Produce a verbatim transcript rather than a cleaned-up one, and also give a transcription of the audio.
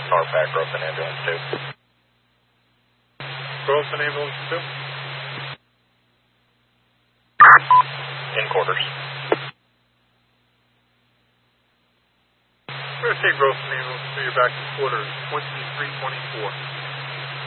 R PAC, Groveland Ambulance two. Groveland Ambulance two. In quarters. We're going to take Groveland Ambulance two, you're back in quarters, twenty-three twenty-four.